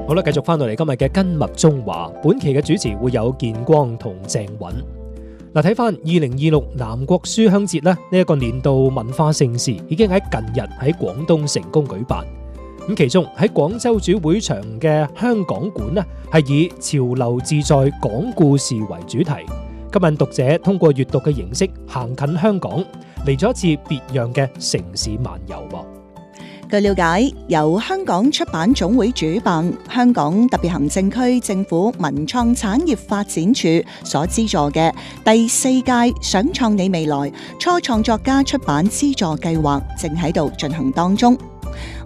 好啦，繼續翻到嚟今日嘅跟脈中華，本期嘅主持會有建光同鄭韻。嗱，睇翻2026南國書香節咧，呢一個年度文化盛事已經喺近日喺廣東成功舉辦。咁其中喺廣州主會場嘅香港館呢，係以潮流自在講故事為主題，吸引讀者通過閱讀嘅形式行近香港，嚟咗一次別樣嘅城市漫遊。 據了解，由香港出版總會主辦，香港特別行政區政府文創產業發展處所資助嘅第4屆想創你未來初創作家出版資助計劃正喺度進行當中。